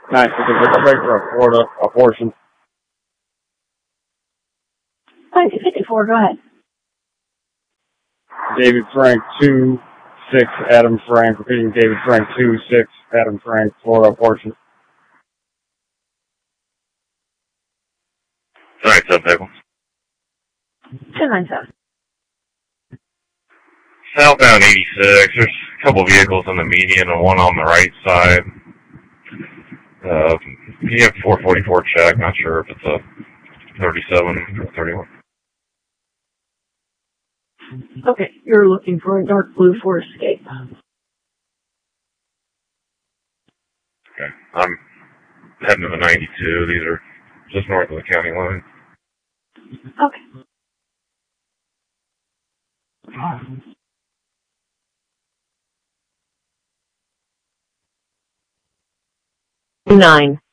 Nice. We can pick up for Florida, a portion. 54, go ahead. David Frank 2-6, Adam Frank. Repeating David Frank 2-6, Adam Frank, Florida, portion. Alright, subtable. 297. Southbound 86, there's a couple vehicles on the median and one on the right side. PF 444 check, not sure if it's a 37 or 31. Okay, you're looking for a dark blue Ford Escape. Okay, I'm heading to the 92. These are just north of the county line. Okay. 9.